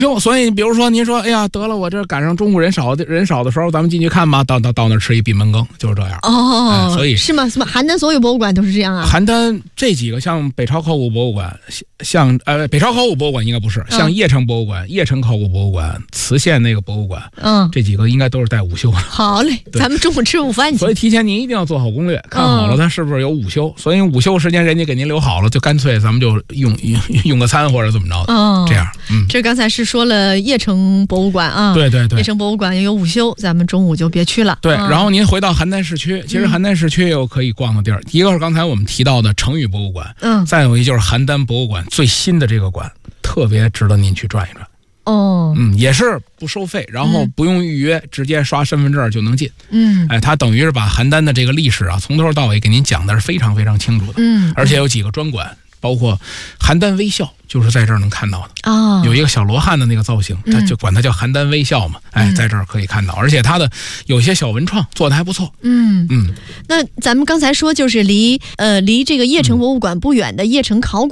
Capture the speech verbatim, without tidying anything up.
哟，所以比如说您说，哎呀，得了，我这赶上中午人少的人少的时候，咱们进去看吧，到到到那儿吃一闭门羹，就是这样。 哦， 哎、所以是吗？是吗？邯郸所有博物馆都是这样啊？ 邯郸这几个像北朝考古博物馆，像呃北朝考古博物馆应该不是，像邺城博物馆、邺城考古博物馆、磁县那个博物馆， 嗯， 这几个应该都是带午休的。 好嘞，咱们中午吃午饭去。 所以提前您一定要做好攻略，看好了它是不是有午休。嗯、所以午休时间人家给您留好了，就干脆咱们就用用用个餐或者怎么着的， 嗯， 这样。嗯， 这刚才是说了邺城博物馆啊， 对对对， 邺城博物馆也有午休，咱们中午就别去了。 对， 嗯、 然后您回到邯郸市区，其实邯郸市区也有可以逛的地儿，嗯、一个是刚才我们提到的成语博物馆， 嗯， 再有一就是邯郸博物馆最新的这个馆，特别值得您去转一转。 哦， 嗯，也是不收费，然后不用预约，嗯、直接刷身份证就能进。 嗯， 哎，它等于是把邯郸的这个历史啊，从头到尾给您讲的是非常非常清楚的。 嗯， 而且有几个专馆，包括邯郸微笑，就是在这儿能看到的。 哦，有一个小罗汉的那个造型，他就管它叫邯郸微笑嘛。嗯、哎，在这儿可以看到，而且它的有些小文创做的还不错。 嗯嗯， 那咱们刚才说就是离呃离这个邺城博物馆不远的邺城考古